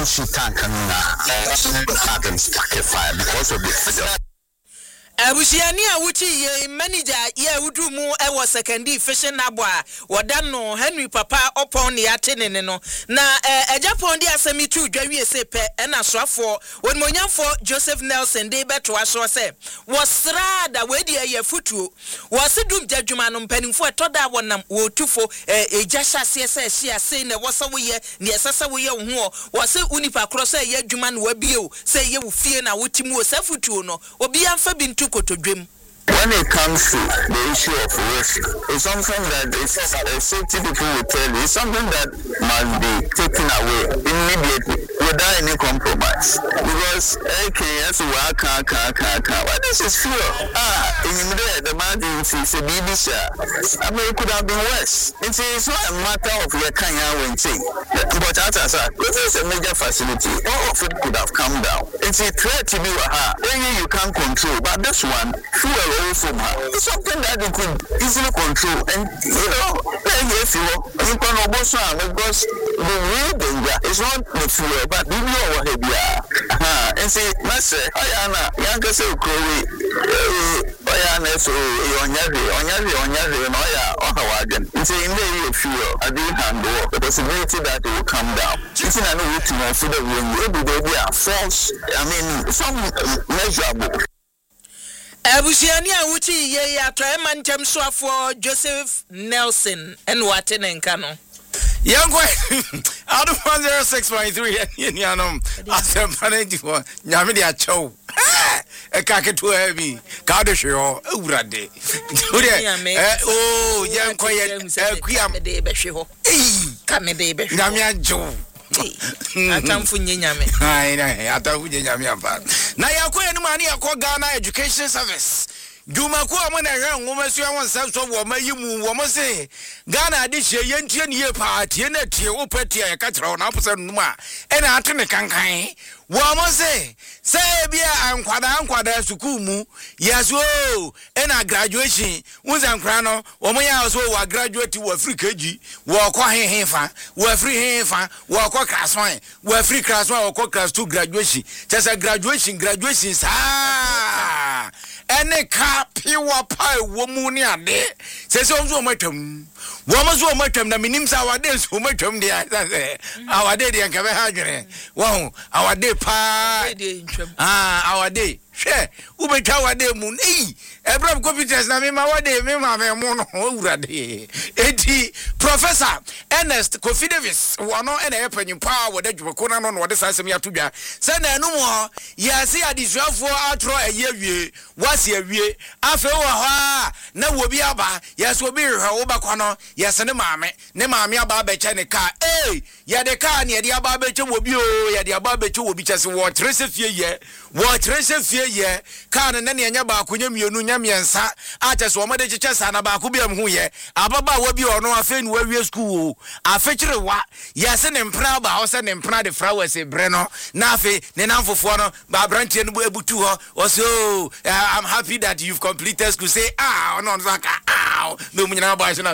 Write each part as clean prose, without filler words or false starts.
she can't sacrifice because of the freedom. Abusiani awuchi ye manager ye wudu mu e was secondary fishing abwa wadano Henry Papa upon the atene no na ejapon di asemi tu dwawie sepe na soafo wonmonyamfo Joseph Nelson de beto aso se wasrada wedi ye futuo wasidum jadwuma no mpanimfo etoda wonam wotufo ejasha se ase na wosawo ye ne esasa wo ye ho wase unipa cross ye adwuma no wabie se ye wo fie na wotimu osafutuo no obi amfa bintu kotodwem. When it comes to the issue of risk, it's something that safety people will tell you. It's something that must be taken away immediately without any compromise. Because AKS work, what this is fear. The man is a BBC. I mean, it could have been worse. It's not a matter of your Kenya when saying. But as I said, this is a major facility. All of it could have come down. It's a threat to be you can't control. But this one, from her. It's something that you could easily control, and because the real danger is not the fear, but the real and say, Master, Ayana, younger say, Ayana, so it's a fear. I didn't handle the possibility that it will come down. It's in another way to consider when they are false, some measurable. Abusiani awuchi ye ya traema ntem soafo Joseph Nelson en watene nkano Young out of 106.3 yanom asem panenti nyame dia chow e kaketu heavy kado hwe ewurade yankwa ye kuam de behwe ho kamede behwe nyame ajo atamfu nyame atamfu nyame afa na yakoye no mani yakọ Ghana Education Service Jumako amana hwe ngomasu awon sanso wo mayimu wo mo se Ghana de hye yentie ne ye party na tie opetia ye ka kire na apose num a e na atene kankan wo mo se bia ankwada sukuu mu yeso e na graduation unzankra no wo mo ya so wa graduate wo Africa ji wo kọ hehefa wo Africa hehefa wo kọ class 1 wo Africa class 1 wo kọ class 2 graduation just graduation sa ene ka piwa pai wo mu ni ade sese onzo matam wo mo zo matam na minim sa awade so matam de awade de nka be ha dwere wo awade pa awade hwe ubetwa awade mu ebram computers na me ma wade me ma me mu no urade eti Professor Ernest Kofi Davis wono ene epanyin pa wode dwumako na no wode sasem ya todwa se na enu mo yase adisuafo atro eyewie wase awie afe wo ha na wobi aba yase obi hwe wo bakọ no yase ne maame aba beche ne ka ya de ka ne de aba beche wobi ya de aba beche wobi chese wo trese fie ye ka ne ne nya ba akonya mienu nya miensa achese wo made chese na ba ko biam hu ye ababa wobi ono afe nu wawie school afe kirewa yase ne mpra ba ho se ne mpra de flowers breno na afe ne namfofo no ba brantie no ebutu ho so I'm happy that you've completed school say no zaka no munyina ba so na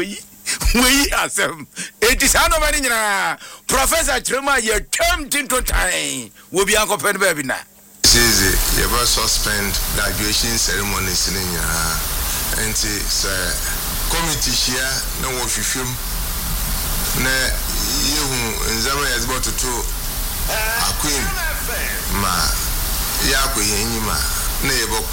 we asem it is no many nyina Professor Chirema ye termed into time wo bi anko pen ba bi na Easy, you ever suspend graduation ceremonies in and say committee here no one film na you nzama is about to a queen ma ya ko yenima na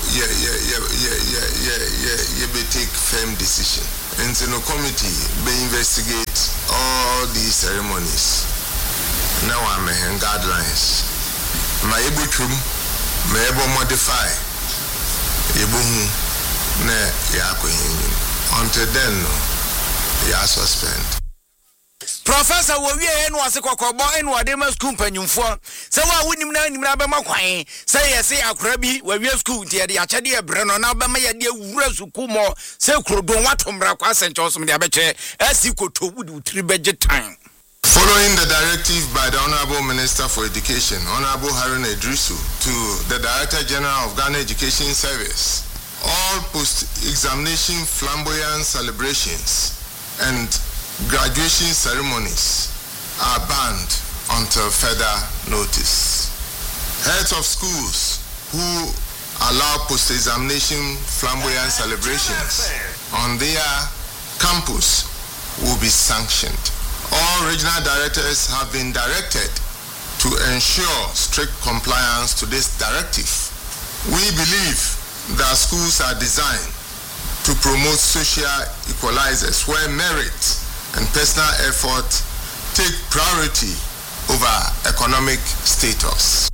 you be take firm decision and no committee be investigate all these ceremonies now I'm guidelines my ebutum may able modify Ebuhu ne yakoyin until then ya suspend Professor Wowie enu ase kokobo enu adema school panyumfo se wa wonim na be makwan se yese akora bi wawie school tie de achede ebre no na be ma yede wura suku mo se krodon watomra kwa senchosom de abeche asi koto wudi utri beje time. Following the directive by the Honorable Minister for Education, Honorable Haruna Idrisu, to the Director General of Ghana Education Service, all post-examination flamboyant celebrations and graduation ceremonies are banned until further notice. Heads of schools who allow post-examination flamboyant celebrations on their campus will be sanctioned. All regional directors have been directed to ensure strict compliance to this directive. We believe that schools are designed to promote social equalizers where merit and personal effort take priority over economic status.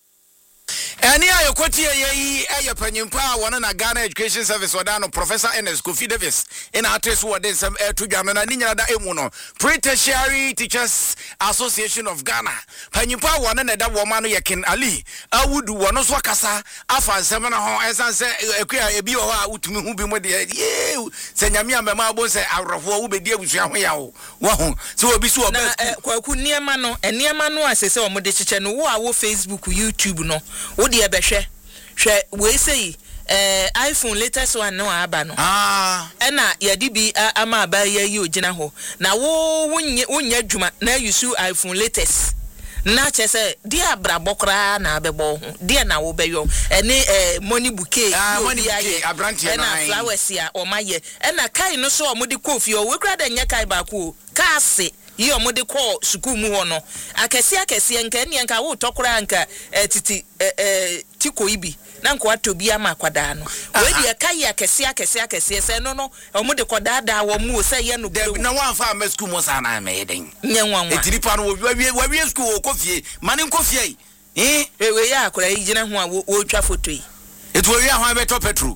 Any ayokoti ye ayapanyimpa wana na Ghana Education Service wadano Professor Ernest Kofi Davis in address wade some to Ghana na ninya da emuno Pre-Tertiary Teachers Association of Ghana panyimpa wana na da woman Yakin Ali awudu wono so kasa afa nsem na ho esan se ekua ebi wo a utumi hu bi mo de ye se nyame amema abo se awrofo wo bedi abusua ho ya wo ho se obi so obi kwaku niema no asese o mo de chiche no wo a wo Facebook YouTube no de ebehwe hwe we say iPhone latest one no aba no na yadi bi ama aba yi ogina ho na wo wonya dwuma na use iPhone latest na chese dia brabokra na abebo ho dia na wo beyo ene money bouquet abrantie na flowers ya o maye na kai no so o mo de kofi o we kra da nya kai ba ko kaase yi omo de call school mu ho no akese nka ne nka wo tokora nka titi tiko ibi na nko atobi ama kwada no we de kai akese se no omo de kodada wo mu se ye no na wan fa ma school mo sa na me den nyanwanwa etiri pa no we school okofie mane nkofie we ya akora yi gina ho a wo twa photo yi etu we ho abeto petro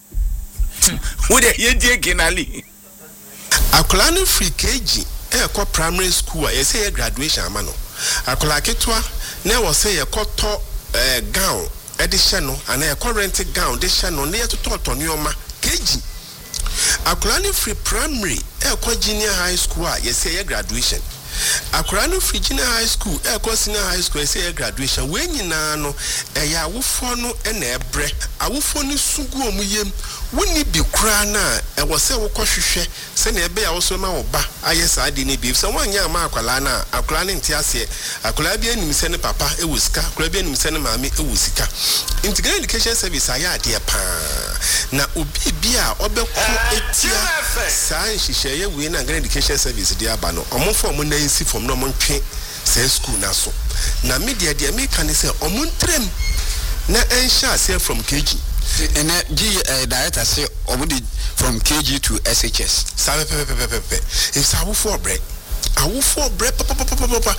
wo de ye die genali akola no free kg ekọ primary school a yesi ye graduation amano akola ketwa na wo se ye koto gown edition no ana ye current gown de hye no na ye tototo nioma keji akola ni free primary ekọ junior high school a yesi ye graduation akola ni free junior high school ekọ senior high school yesi ye graduation we nyina no ya awofo no na ebre awofo ni sugu omuyem woni bi kura na ewo se wo kohwehwe se na ebe ya wo so ma wo ba ayesa ade ne bi se wanya ma akwala na akwala ne ntiase akwala bi anim se ne papa ewusika akwala bi anim se ne maami ewusika Integrated Education Service aya ade pa na obi bi a obekọ etia saa nhihye ye we na Integrated Education Service dia aba no omofo mo na nsi fom no mo ntwe se school na so na media dia make ne se omontrem na ensha se from KG and director say obudi from KG to SHS. Sabe pepe. If sabu for break. Awu for break papa.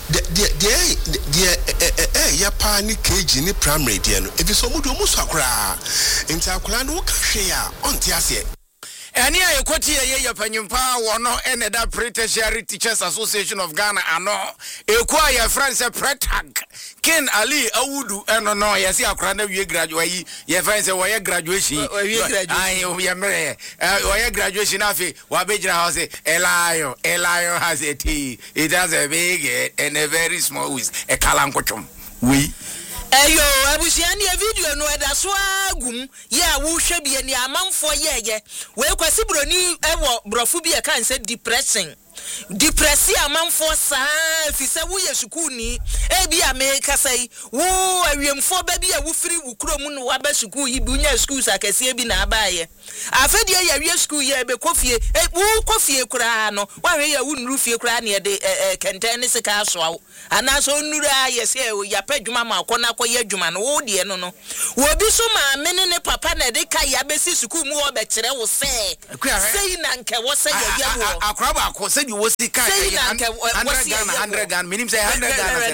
The ya pa ni KG ni primary dia no. If so mudu muso akra. Nti akra no ka hwe a onti ase. Eni ayekoti ye panyimpa wono ene da Pre-Tertiary Teachers Association of Ghana ano ekwa ya France Pretag Ken Ali awudu eno no yesi akra na wie graduate ye France we graduation ai ye mere we graduation afi wa begira house Elayo has a T. It has a big and a very small with a kalankochom we Eyo abusiani e video no eda so agum ya wo hwe bia ni amanfo yeye we kwasi broni ewo brofu bia kan say depression amanfo saa fi se wo yesuku ni e bia me kasai wo awiemfo ba bia wo firi wo krom no wa ba suku yi bunya schools akese bi na abaye afedi ya wie school ye be kofie wo kofie kura no wa hwe ya wo nuru fie kura na de kenten ne sika aso ana so nuru ayese ya padwuma ma akona akoye adwuma no wo de no wo bi so ma mene ne papa na de ka ya be si school mu wo be kire wo sei na nke wo sei ya wo akra ba ko sei wo si ka 100 Ghana minim say 100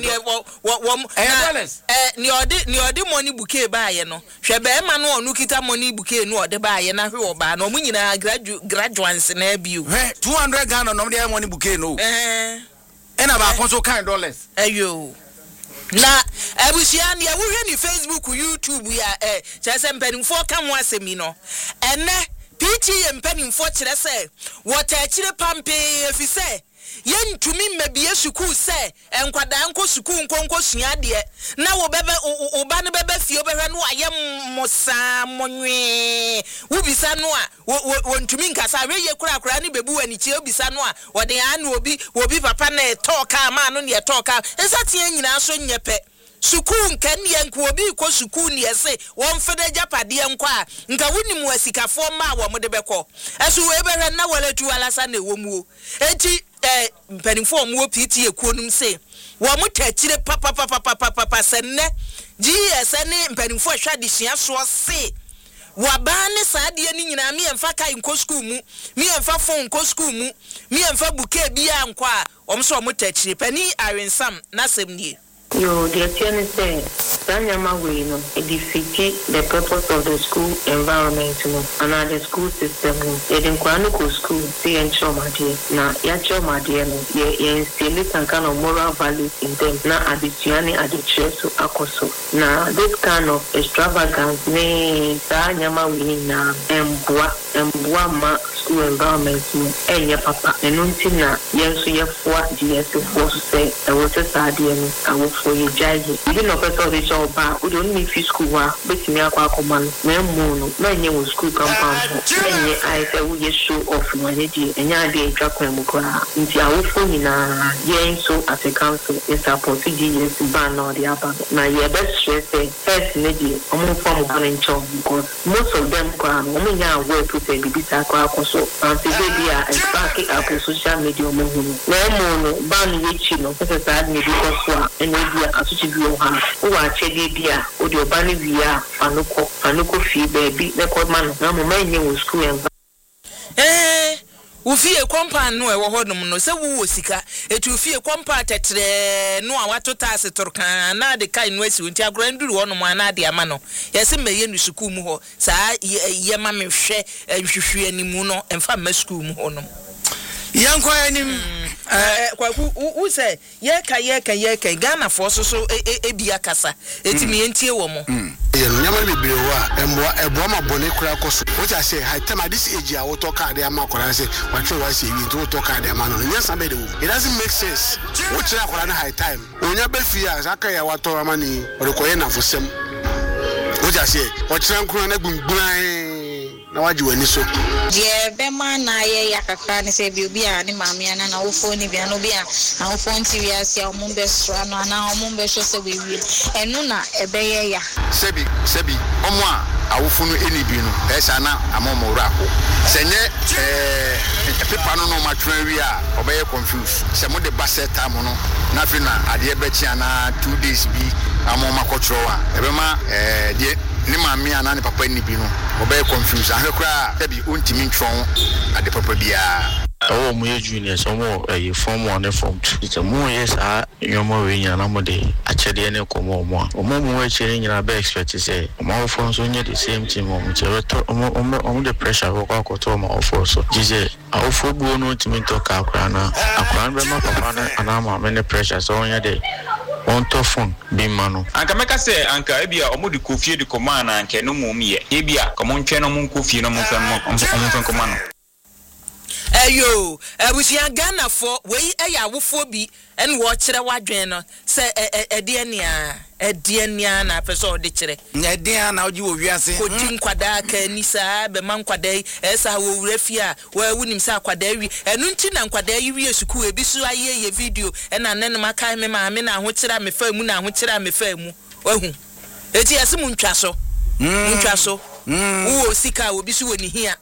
Ghana ni odi money bouquet ba ye no hwe be ma no onu kita money bouquet no odi ba ye na hwe oba no munyina graduates na biu 200 Ghana no de money bouquet no ena ba konso kan dollars ayo na abusia ne wo hwe ni Facebook YouTube ya chese mpanimfo ka mo asemi no ene PTA mpanimfo kire se wota akire pampe efise yentumi mabie sukuu se enkwada nko sukuu nkonko suade na wo bebe oba ne bebe fie obehwe no ayem mosa monwe wo bisa no a wontumi nkasa weye kura ne bebu ani chi obisa no a wode anu obi papa na talk ma no ne talk ensatie nyina so nyepe sukuu nkanie nko obi ko sukuu ne ese won fede japade nko a nka woni mu asikafo ma wo mode beko esu we behwe na wala tu alasa na ewomuo enti mpanimfo mu opiti ekuonum se wo mo tachire papa senne GSN mpanimfo hwade hia so se wabane saade ni nyina me emfa kai nko school mu me emfa fon nko school mu me emfa buke bia nko a omso mo tachire pani arensam na semnie. Yo, the attorney said, Sanyama way, it defeated the purpose of the school environment, and the school system. They didn't go school, they ain't show my dear. Now, ya show my dear, you instill some kind of moral values in them. Now, at the Tiani, at the church, to Akoso. Now, this kind of extravagance, me, Sanyama way, now, and ma school environment, and your papa, and until now, yes, you have 4 years to force say, I was a sad I will for you, Jaggy. You didn't know better the job, but we don't need school, but me, I command, no, my name was school compound. I said, we just show off my idea, and I did drop my mukra. Into our phone in a year so as a council, it's a procedure to ban all the other. Now, your best stress, first, lady, I'm from one in job because most of them come, only now work to say, be so, and the baby are sparking up on social media. No more, ban which you know, because I need because and asuchibi oha o wa chede bia o de obani bia fanuko fi baby record man na mo man wo school en wo fie compound no e wo hodum no se wo sika etu fie compound tetre no a watota asetorkan na de kai no asi nti agro nduru wo no mo na de ama no yesi meye no school mu ho sa ye ma me hwe hwehwe animu no emfa ma school mu ho no Yanko anim kwaku u say ye ka Ghana for so ebia kasa etimi entie wo mo ye nyama bebre wo a ebo ma bone kura koso what I say high time at this age I will talk at the amakora say what you say you to talk at the man no yes abede it doesn't make sense what you akora na high time onya be fia aka ya wato amani orekoye na fosem what I say what you nkura na gbungburan na waji wani so je be ma na ye yakaka ni se bi obi a ni maami ana na wo phone bi ana obi a na wo phone ti wi asia o mumbe stra no ana o mumbe so se we wi enu na ebe ye ya sebi omo a awofunu eni bi no esa na amomo rako senye pepa no ma twen wi a obeye confuse se mo de baseta mo no na fi na ade be chi ana 2 days bi amoma kotro a ebe ma de ni maami ana ni papa ni bi no obey confuse ahekura tabi untimi ntwon ade papa bia oh mo junior so mo form 1 and form 2 it's a mo yes yomo we nya na mo de achede ne komo mo we chere nyina be expect say mo form so nya the same thing mo chere to mo the pressure ko akoto mo ofo so jije awofo bu no ntimi ntoka akra na akra be ma papa na anama me ne pressure so nya de on to phone bi mano anka meka se anka ebia omudi kofie de command anka no mum ye ebia komo ntwe no mun kofie no mun san command eyo ebusia Ghana for we eya awofo bi en wo kire wadwen no se ediania na peso de kire ediania na oji wo wiase ko tin kwada ka ni sa be man kwada esa wo wurafia wa wunim sa kwada wi enu nti na kwada yi wi esuku ebi so aye ye video ena nanem aka me ma me na ho kire me fa mu na ho kire me fa mu wahu eti ese mu ntwa so wo sika obi so woni hia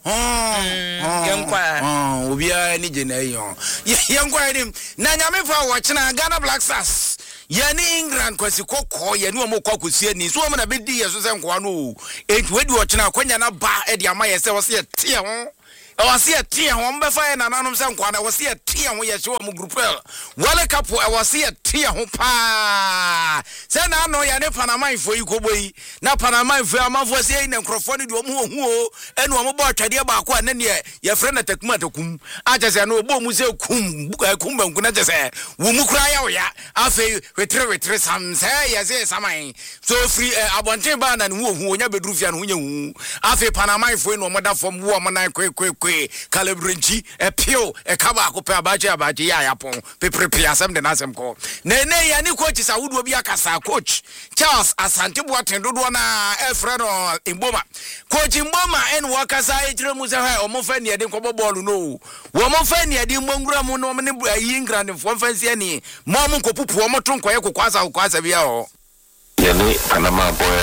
yankwa obi a ni je na yon yankwa ni na nyame fa wo kina Ghana Black Stars ya ni England kwasi kokko ya ni omo kwakusie ni so omo na bedi yeso se nkwa no enti wedi wo kina kwanya na ba e de ama yese wo se tie ho wasi tie ho mbefa na nanom se nkwa na wasi tie ho ye se wo mu group wale kapo wasi tia ho pa se na no ya ne Panama ifo yi koboi na Panama ifo amafo se na nkrofo ne de omu ohu ene omu bo twade ba ko na ne ya frɛ na takuma takum aja se na obo mu se kum banku na je se wo mu kura ya oya afi wetre sam se ya se saman so free abonten ba na ne ohu onya bedru fia no nya hu afi Panama ifo no omoda fom wo omo na kwe calibranchi pio kaba ko pe abaje ya yapon peprepe asem de nasem ko na ya ni coach sa wudu obi akasa coach Charles Asante Boateng dodo na efre no Mboma coach Mboma en wakasa ejire mu se ha omofa ne de ko ball no wo mofa ne de mongura mu no ne yi England fo fancy ani mo mo ko pupu o mo ton ko ye ko kwasa bia o yani Panama boy